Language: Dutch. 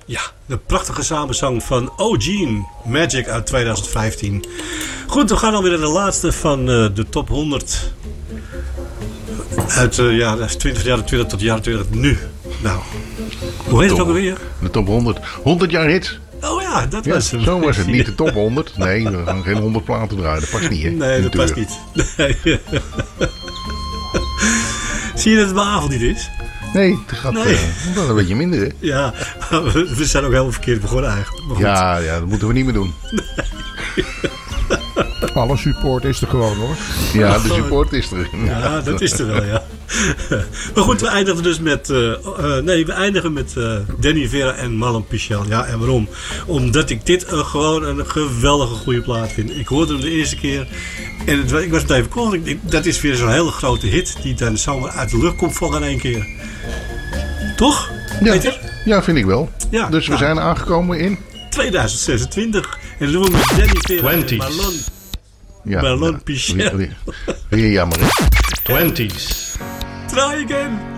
Ja, de prachtige samenzang van Gene Magic uit 2015. Goed, we gaan alweer naar de laatste van de top 100. Uit de jaren 20 tot de jaren 20 nu. Nou, hoe heet het ook alweer? De top 100. 100 jaar hits. Oh ja, dat was hem. Zo was het. Niet de top 100. Nee, we gaan geen 100 platen draaien. Dat past niet, hè? Nee, dat past niet. Nee. Zie je dat het mijn avond niet is? Nee, het gaat een beetje minder, hè? Ja, we zijn ook helemaal verkeerd begonnen eigenlijk. Maar goed. Ja, dat moeten we niet meer doen. Alle support is er gewoon, hoor. Ja, de support is er. Ja, dat is er wel, ja. Maar goed, we eindigen dus met... we eindigen met Danny Vera en Marlon Pichel. Ja, en waarom? Omdat ik dit gewoon een geweldige goede plaat vind. Ik hoorde hem de eerste keer en ik was meteen verkocht. Dat is weer zo'n hele grote hit die dan zomaar uit de lucht komt vallen in één keer. Toch? Ja, Peter? ja, vind ik wel. Ja, dus we zijn aangekomen in... 2026. En dat doen we met Danny Vera en Marlon Pichel. Weer jammer, hè? 20s. Try again.